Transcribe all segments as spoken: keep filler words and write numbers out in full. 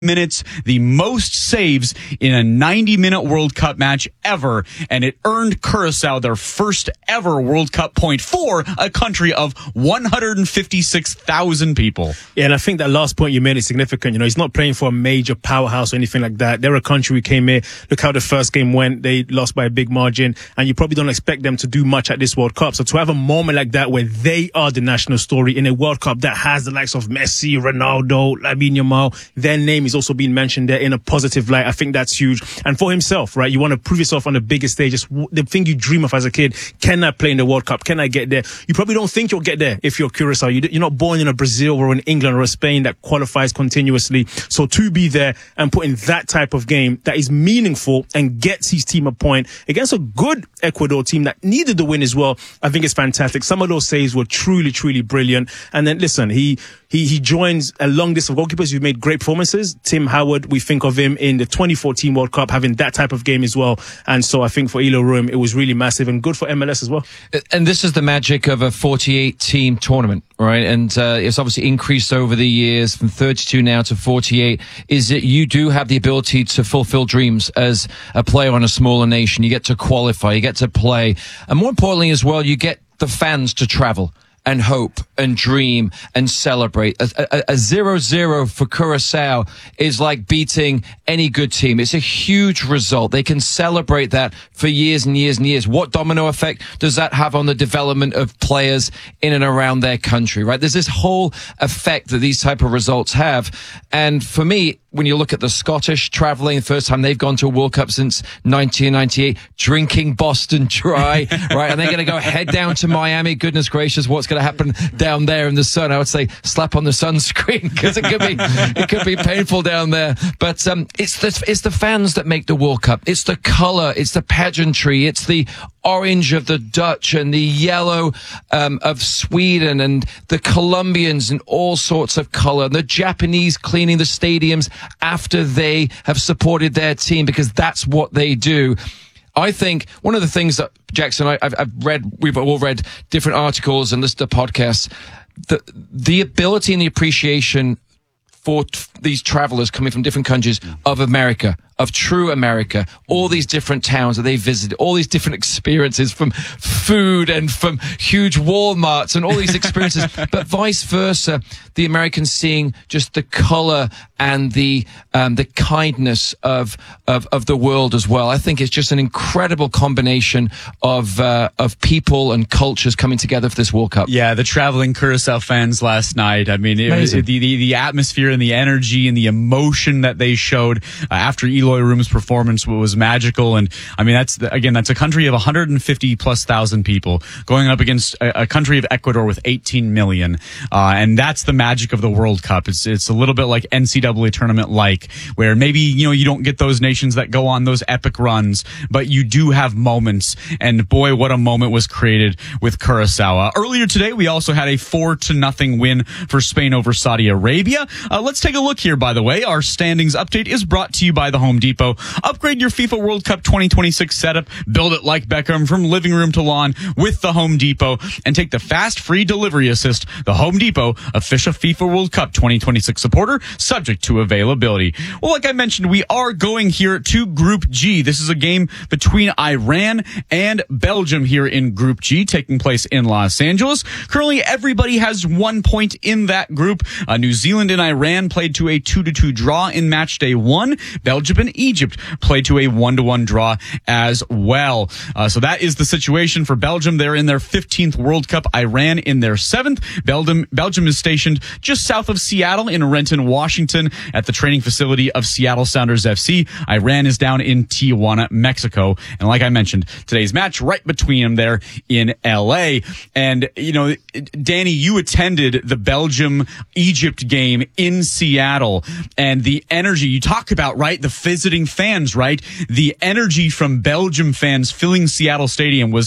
minutes, the most saves in a ninety-minute World Cup match ever, and it earned Curacao their first ever World Cup point for a country of one hundred fifty-six thousand people. Yeah, and I think that last point you made is significant. You know, he's not playing for a major powerhouse or anything like that. They're a country who came here. Look how the first game went. They lost by a big margin, and you probably don't expect them to do much at this World Cup. So to have a moment like that where they are the national story in a World Cup that has the likes of Messi, Ronaldo, Lamine Yamal, their name is also being mentioned there in a positive light. I think that's huge. And for himself, right, you want to prove yourself on the biggest stage. It's the thing you dream of as a kid. Can I play in the World Cup? Can I get there? You probably don't think you'll get there if you're Curacao. You're not born in a Brazil or in England or a Spain that qualifies continuously. So to be there and put in that type of game that is meaningful and gets his team a point against a good Ecuador team that needed the win as well, I think it's fantastic. Some of those saves were truly, truly brilliant. And then listen, he he he joins a long list of goalkeepers who've made great performances. Tim Howard, we think of him in the twenty fourteen World Cup having that type of game as well. And so I think for Elo Room, it was really massive and good for M L S as well. And this is the magic of a forty-eight team tournament, right? And uh, it's obviously increased over the years from thirty-two now to forty-eight, is that you do have the ability to fulfill dreams as a player on a smaller nation. You get to qualify, you get to play. And more importantly as well, you get the fans to travel and hope and dream and celebrate. A zero zero for Curacao is like beating any good team. It's a huge result. They can celebrate that for years and years and years. What domino effect does that have on the development of players in and around their country, right? There's this whole effect that these type of results have. And for me, when you look at the Scottish traveling, the first time they've gone to a World Cup since nineteen ninety-eight, drinking Boston Dry, right? And they're going to go head down to Miami. Goodness gracious, what's going to happen down there in the sun? I would say slap on the sunscreen because it could be it could be painful down there. But um, it's the it's the fans that make the World Cup. It's the colour, it's the pageantry, it's the orange of the Dutch and the yellow um, of Sweden and the Colombians and all sorts of colour. And the Japanese cleaning the stadiums after they have supported their team because that's what they do. I think one of the things that, Jackson, I, I've, I've read, we've all read different articles and listened to podcasts, the, the ability and the appreciation for t- these travelers coming from different countries of America, of true America, all these different towns that they visited, all these different experiences from food and from huge Walmarts and all these experiences, but vice versa, the Americans seeing just the color and the um, the kindness of, of of the world as well. I think it's just an incredible combination of uh, of people and cultures coming together for this World Cup. Yeah, the traveling Curacao fans last night. I mean, it was, the, the the atmosphere and the energy and the emotion that they showed uh, after Eloy Room's performance was magical. And I mean, that's again, that's a country of one hundred fifty plus thousand people going up against a, a country of Ecuador with eighteen million, uh, and that's the magic of the World Cup. It's it's a little bit like N C double A tournament like, where maybe, you know, you don't get those nations that go on those epic runs, but you do have moments. And boy, what a moment was created with Curacao. Uh, earlier today, we also had a four to nothing win for Spain over Saudi Arabia. Uh, let's take a look here, by the way. Our standings update is brought to you by the Home Depot. Upgrade your FIFA World Cup twenty twenty-six setup. Build it like Beckham from living room to lawn with the Home Depot, and take the fast free delivery assist. The Home Depot, official FIFA World Cup twenty twenty-six supporter, subject to availability. Well, like I mentioned, we are going here to Group G. This is a game between Iran and Belgium here in Group G, taking place in Los Angeles. Currently, everybody has one point in that group. Uh, New Zealand and Iran played to a two to two draw in match day one. Belgium and Egypt played to a one to one draw as well. Uh, so that is the situation for Belgium. They're in their fifteenth World Cup. Iran in their seventh. Belgium, Belgium is stationed just south of Seattle in Renton, Washington, at the training facility of Seattle Sounders F C. Iran is down in Tijuana, Mexico. And like I mentioned, today's match right between them there in L A. And, you know, Danny, you attended the Belgium-Egypt game in Seattle, and the energy you talk about, right? The visiting fans, right? The energy from Belgium fans filling Seattle Stadium was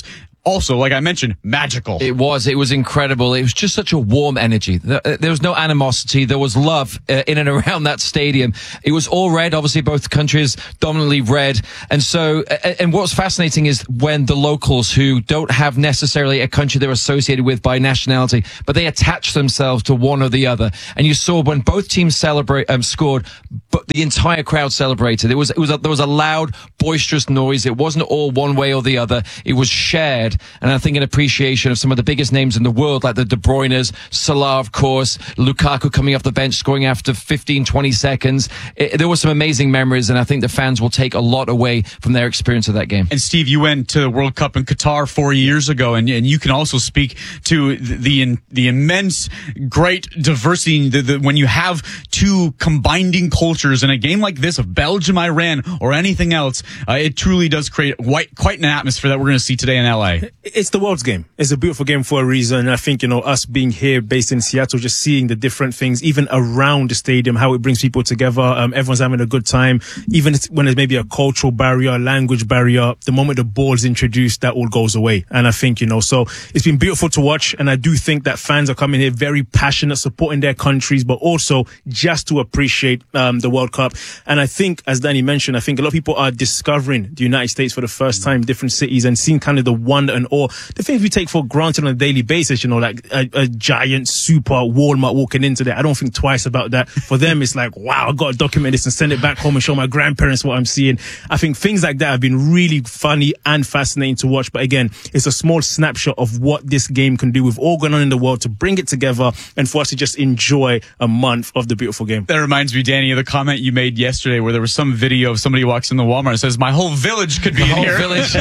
also, like I mentioned, magical. It was. It was incredible. It was just such a warm energy. There was no animosity. There was love uh, in and around that stadium. It was all red. Obviously, both countries dominantly red. And so, and what's fascinating is when the locals who don't have necessarily a country they're associated with by nationality, but they attach themselves to one or the other. And you saw when both teams celebrate, um, scored, but the entire crowd celebrated. It was, it was, a, there was a loud, boisterous noise. It wasn't all one way or the other. It was shared. And I think an appreciation of some of the biggest names in the world, like the De Bruyne's, Salah, of course, Lukaku coming off the bench, scoring after fifteen, twenty seconds. It, there were some amazing memories, and I think the fans will take a lot away from their experience of that game. And Steve, you went to the World Cup in Qatar four years ago, and, and you can also speak to the the, the immense, great diversity the, the, when you have two combining cultures in a game like this of Belgium, Iran, or anything else. Uh, it truly does create quite, quite an atmosphere that we're going to see today in L A. It's the world's game. It's a beautiful game for a reason. I think, you know, us being here based in Seattle, just seeing the different things, even around the stadium, how it brings people together. Um, everyone's having a good time. Even when there's maybe a cultural barrier, a language barrier, the moment the ball is introduced, that all goes away. And I think, you know, so it's been beautiful to watch. And I do think that fans are coming here very passionate, supporting their countries, but also just to appreciate um, the World Cup. And I think, as Danny mentioned, I think a lot of people are discovering the United States for the first time, different cities, and seeing kind of the wonder and awe, the things we take for granted on a daily basis, you know, like a, a giant super Walmart walking into there. I don't think twice about that. For them, it's like, wow, I've got to document this and send it back home and show my grandparents what I'm seeing. I think things like that have been really funny and fascinating to watch. But again, it's a small snapshot of what this game can do with all going on in the world, to bring it together and for us to just enjoy a month of the beautiful game. That reminds me, Danny, of the comment you made yesterday where there was some video of somebody walks in the Walmart and says, my whole village could be the in whole here. Village.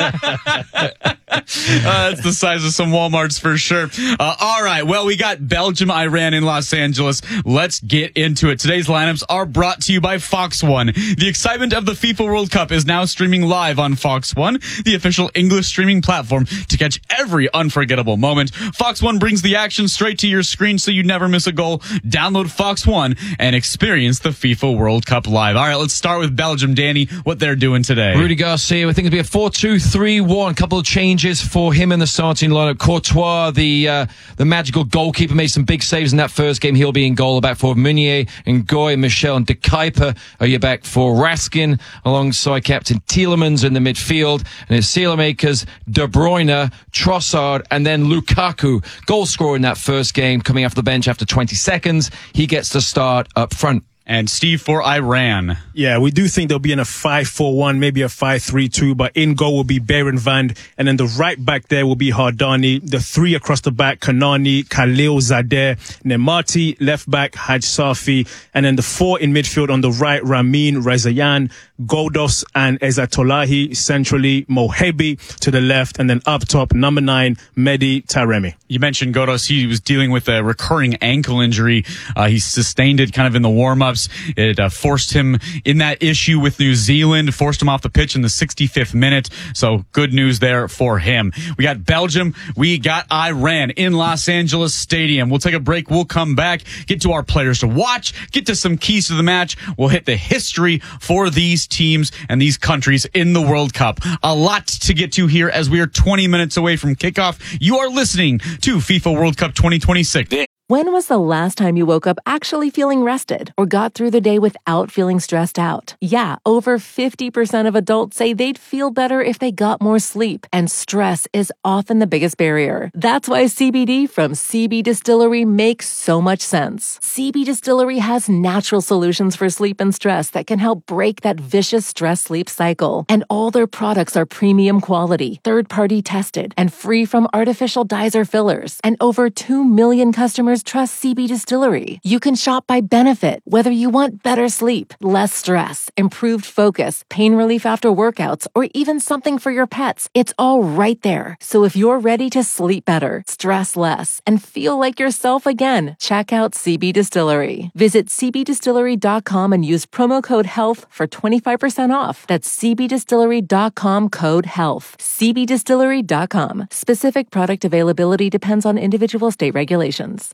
Uh, that's the size of some Walmarts for sure. Uh, all right. Well, we got Belgium, Iran in Los Angeles. Let's get into it. Today's lineups are brought to you by Fox One. The excitement of the FIFA World Cup is now streaming live on Fox One, the official English streaming platform to catch every unforgettable moment. Fox One brings the action straight to your screen so you never miss a goal. Download Fox One and experience the FIFA World Cup live. All right, let's start with Belgium. Danny, what they're doing today. Rudy Garcia, I think it'll be a four two three one. Couple of changes for him in the starting lineup. Courtois, the uh, the magical goalkeeper, made some big saves in that first game. He'll be in goal. Back for Meunier and Goy, Michel and De Kuyper are you back for Raskin, alongside Captain Tielemans in the midfield. And his seal makers, De Bruyne, Trossard, and then Lukaku, goal scorer in that first game, coming off the bench after twenty seconds. He gets the start up front. And Steve, for Iran. Yeah, we do think they'll be in a five four one, maybe a five three two, but in goal will be Berenvand, and then the right back there will be Hardani. The three across the back, Kanani, Khalil Zadeh, Nemati, left back, Haj Safi, and then the four in midfield on the right, Ramin, Rezayan, Goldos, and Ezatolahi, centrally, Mohebi to the left, and then up top, number nine, Mehdi Taremi. You mentioned Goldos. He was dealing with a recurring ankle injury. Uh, he sustained it kind of in the warm-ups. It uh, forced him in that issue with New Zealand, forced him off the pitch in the sixty-fifth minute. So good news there for him. We got Belgium. We got Iran in Los Angeles Stadium. We'll take a break. We'll come back, get to our players to watch, get to some keys to the match. We'll hit the history for these teams and these countries in the World Cup. A lot to get to here as we are twenty minutes away from kickoff. You are listening to FIFA World Cup twenty twenty-six. When was the last time you woke up actually feeling rested or got through the day without feeling stressed out? Yeah, over fifty percent of adults say they'd feel better if they got more sleep, and stress is often the biggest barrier. That's why C B D from C B Distillery makes so much sense. C B Distillery has natural solutions for sleep and stress that can help break that vicious stress-sleep cycle. And all their products are premium quality, third-party tested, and free from artificial dyes or fillers. And over two million customers trust C B Distillery. You can shop by benefit, whether you want better sleep, less stress, improved focus, pain relief after workouts, or even something for your pets. It's all right there. So if you're ready to sleep better, stress less, and feel like yourself again, check out C B Distillery. Visit c b distillery dot com and use promo code HEALTH for twenty-five percent off. That's c b distillery dot com code HEALTH. c b distillery dot com. Specific product availability depends on individual state regulations.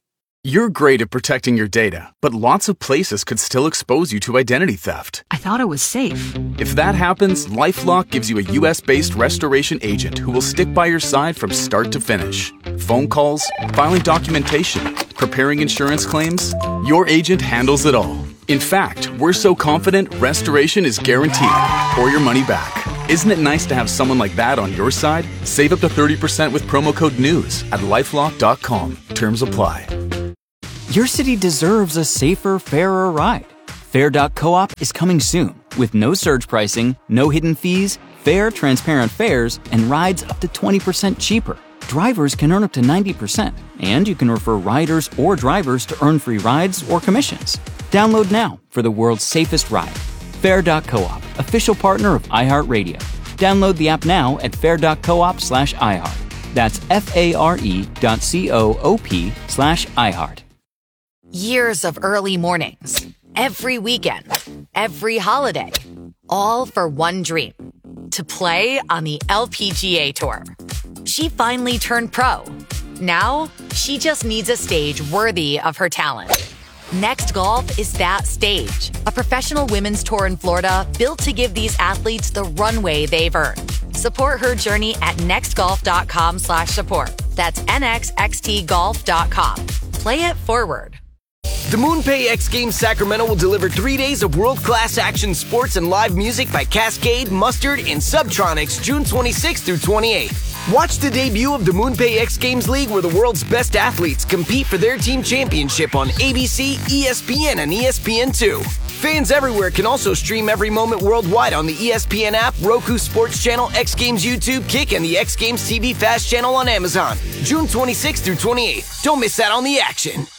You're great at protecting your data, but lots of places could still expose you to identity theft. I thought it was safe. If that happens, LifeLock gives you a U S-based restoration agent who will stick by your side from start to finish. Phone calls, filing documentation, preparing insurance claims, your agent handles it all. In fact, we're so confident restoration is guaranteed or your money back. Isn't it nice to have someone like that on your side? Save up to thirty percent with promo code NEWS at lifelock dot com. Terms apply. Your city deserves a safer, fairer ride. Fair dot coop is coming soon with no surge pricing, no hidden fees, fair, transparent fares, and rides up to twenty percent cheaper. Drivers can earn up to ninety percent, and you can refer riders or drivers to earn free rides or commissions. Download now for the world's safest ride. Fair dot coop, official partner of iHeartRadio. Download the app now at fair dot coop slash iHeart. That's F-A-R-E dot C-O-O-P slash iHeart. Years of early mornings, every weekend, every holiday, all for one dream, to play on the L P G A Tour. She finally turned pro. Now, she just needs a stage worthy of her talent. Next Golf is that stage, a professional women's tour in Florida built to give these athletes the runway they've earned. Support her journey at nextgolf.com slash support. That's N X X T golf dot com. Play it forward. The MoonPay X Games Sacramento will deliver three days of world-class action sports and live music by Cascade, Mustard, and Subtronics June twenty-sixth through twenty-eighth. Watch the debut of the MoonPay X Games League where the world's best athletes compete for their team championship on A B C, E S P N, and E S P N two. Fans everywhere can also stream every moment worldwide on the E S P N app, Roku Sports Channel, X Games YouTube, Kick, and the X Games T V Fast channel on Amazon. June twenty-sixth through twenty-eighth. Don't miss out on the action.